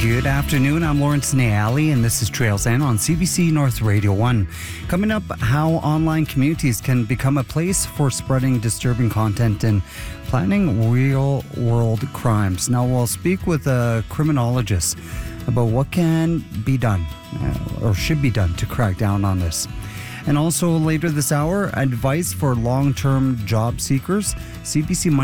Good afternoon. I'm Lawrence Nayali, and this is Trails End on CBC North Radio 1. Coming up, how online communities can become a place for spreading disturbing content and planning real-world crimes. Now, we'll speak with a criminologist about what can be done or should be done to crack down on this. And also later this hour, advice for long-term job seekers. CBC